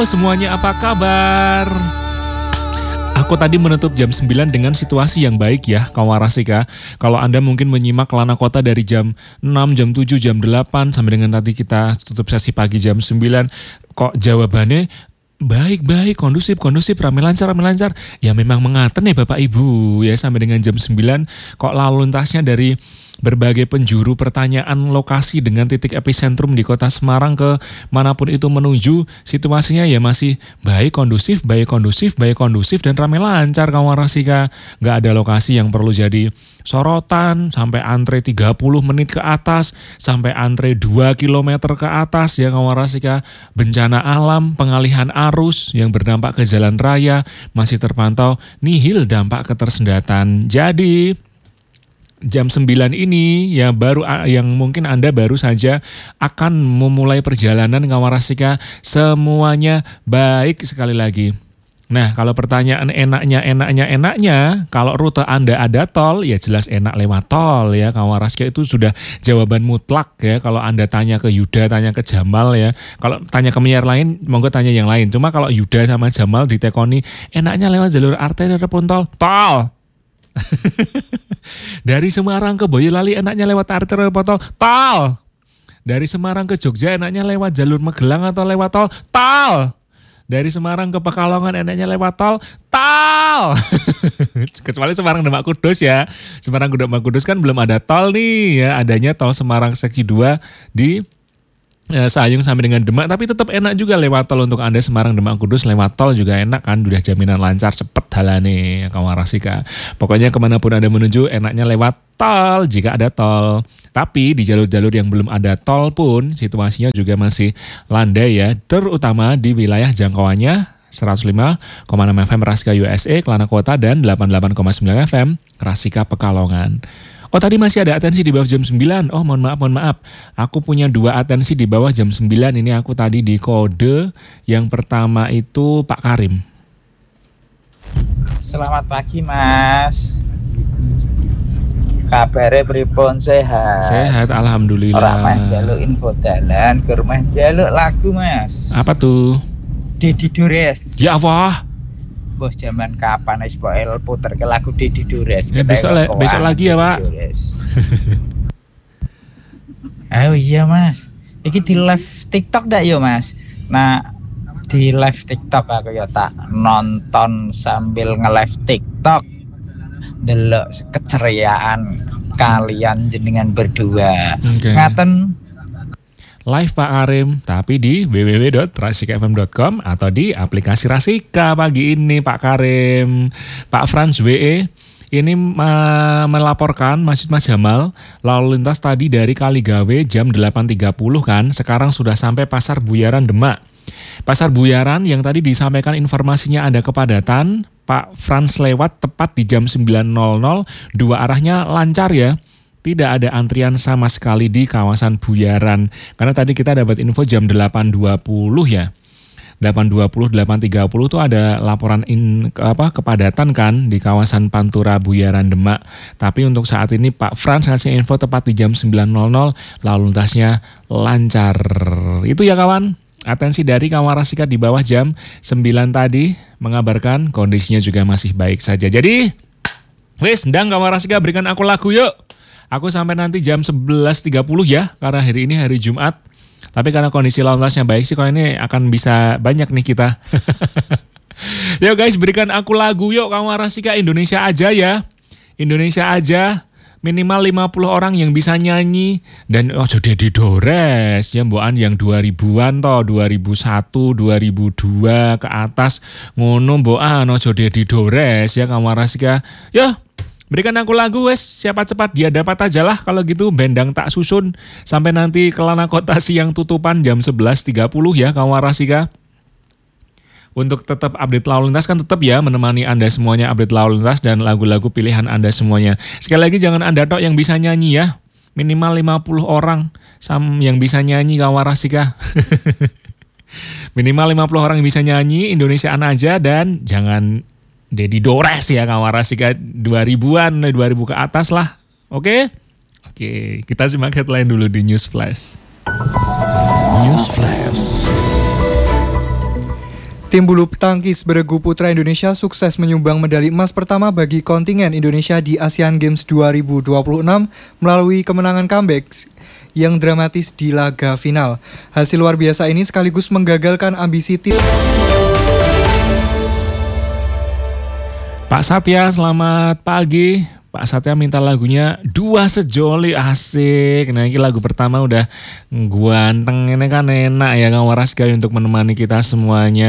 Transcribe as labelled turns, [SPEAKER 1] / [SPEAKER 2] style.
[SPEAKER 1] Halo semuanya, apa kabar? Aku tadi menutup jam 9 dengan situasi yang baik ya, kawan Rasika. Kalau Anda mungkin menyimak Kelana Kota dari jam 6, jam 7, jam 8, sampai dengan tadi kita tutup sesi pagi jam 9. Kok jawabannya baik-baik, kondusif, rame lancar. Ya memang mengaten ya Bapak Ibu ya, sampai dengan jam 9. Kok lalu lintasnya dari berbagai penjuru pertanyaan lokasi dengan titik epicentrum di kota Semarang ke manapun itu menuju, situasinya ya masih baik kondusif dan rame lancar kawan Rasika. Nggak ada lokasi yang perlu jadi sorotan, sampai antre 30 menit ke atas, sampai antre 2 km ke atas ya kawan Rasika. Bencana alam, pengalihan arus yang berdampak ke jalan raya masih terpantau nihil dampak ketersendatan. Jadi jam 9 ini ya baru yang mungkin Anda baru saja akan memulai perjalanan kawan Rasika, semuanya baik sekali lagi. Nah, kalau pertanyaan enaknya, kalau rute Anda ada tol, ya jelas enak lewat tol ya kawan Rasika, itu sudah jawaban mutlak ya. Kalau Anda tanya ke Yuda, tanya ke Jamal ya. Kalau tanya ke penyiar lain, monggo tanya yang lain. Cuma kalau Yuda sama Jamal ditekoni, enaknya lewat jalur arteri ataupun tol? Tol! Dari Semarang ke Boyolali enaknya lewat arteri atau tol? Dari Semarang ke Jogja enaknya lewat jalur Magelang atau lewat tol? Tol! Dari Semarang ke Pekalongan enaknya lewat tol? Tol! Kecuali Semarang Demak Kudus ya. Semarang Demak Kudus kan belum ada tol nih ya. Adanya tol Semarang Seksi 2 di Sayung sampai dengan Demak, tapi tetap enak juga lewat tol untuk Anda Semarang Demak Kudus. Lewat tol juga enak kan, udah jaminan lancar, cepet halane kawan Rasika. Pokoknya kemanapun Anda menuju enaknya lewat tol jika ada tol. Tapi di jalur-jalur yang belum ada tol pun situasinya juga masih landai ya, terutama di wilayah jangkauannya 105,6 FM Rasika USA Kelana Kota dan 88,9 FM Rasika Pekalongan. Oh tadi masih ada atensi di bawah jam 9. Oh mohon maaf. Aku punya 2 atensi di bawah jam 9. Ini aku tadi di kode. Yang pertama itu Pak Karim.
[SPEAKER 2] Selamat pagi Mas. Kabarnya pripun, sehat?
[SPEAKER 1] Sehat alhamdulillah.
[SPEAKER 2] Orang mah jaluk info dalan, ke rumah jaluk lagu Mas.
[SPEAKER 1] Apa tuh?
[SPEAKER 2] Dedi Dores.
[SPEAKER 1] Ya Allah.
[SPEAKER 2] Bos zaman kapan wis poel puter ke lagu Dedi Dores.
[SPEAKER 1] Ya, besok lagi ya Pak.
[SPEAKER 2] Oh iya Mas. Iki di live TikTok dak yo Mas. Nah di live TikTok aku ya tak nonton sambil nge-live TikTok. Delok keceriaan kalian jenengan berdua.
[SPEAKER 1] Okay.
[SPEAKER 2] Ngaten
[SPEAKER 1] live Pak Karim, tapi di www.rasikafm.com atau di aplikasi Rasika pagi ini Pak Karim. Pak Frans WE ini melaporkan Masjid Mas Jamal lalu lintas tadi dari Kaligawe jam 8.30 kan, sekarang sudah sampai Pasar Buyaran Demak. Pasar Buyaran yang tadi disampaikan informasinya ada kepadatan, Pak Frans lewat tepat di jam 9.00, dua arahnya lancar ya. Tidak ada antrian sama sekali di kawasan Buyaran. Karena tadi kita dapat info jam 8.20 ya. 8.20, 8.30 itu ada laporan kepadatan kan di kawasan Pantura Buyaran Demak. Tapi untuk saat ini Pak Frans ngasih info tepat di jam 9.00, lalu lintasnya lancar. Itu ya kawan. Atensi dari kawan Rasika di bawah jam 9 tadi mengabarkan kondisinya juga masih baik saja. Jadi, wis ndang kawan Rasika berikan aku lagu yuk. Aku sampai nanti jam 11.30 ya, karena hari ini hari Jumat. Tapi karena kondisi lalu lintasnya baik sih, kalau ini akan bisa banyak nih kita. Yuk guys, berikan aku lagu yuk kawan Rasika. Indonesia aja ya. Indonesia aja. Minimal 50 orang yang bisa nyanyi. Dan ojo Dedi Dores ya, mbokan yang 2000-an toh, 2001, 2002 ke atas. Ngono mbokan ojo Dedi Dores ya kawan Rasika. Yuk. Berikan aku lagu wes, siapa cepat dia dapat aja lah kalau gitu, bendang tak susun. Sampai nanti Kelana Kota siang tutupan jam 11.30 ya kawan Rasika. Untuk tetap update lalu lintas kan tetap ya menemani Anda semuanya update lalu lintas dan lagu-lagu pilihan Anda semuanya. Sekali lagi jangan Anda tok yang bisa nyanyi ya. Minimal 50 orang yang bisa nyanyi kawan Rasika. Minimal 50 orang yang bisa nyanyi, Indonesiaan aja dan jangan Dedi Dores ya kawan Rasika, 2000-an, 2000 ke atas lah. Oke, kita simak headline dulu di News Flash.
[SPEAKER 3] News Flash. Tim bulu tangkis beregu putra Indonesia sukses menyumbang medali emas pertama bagi kontingen Indonesia di Asian Games 2026 melalui kemenangan comeback yang dramatis di laga final. Hasil luar biasa ini sekaligus menggagalkan ambisi tim.
[SPEAKER 1] Pak Satya, selamat pagi. Pak Satya minta lagunya Dua Sejoli, asik. Nah ini lagu pertama udah ganteng, ini kan enak ya Kang Waras Gayo untuk menemani kita semuanya.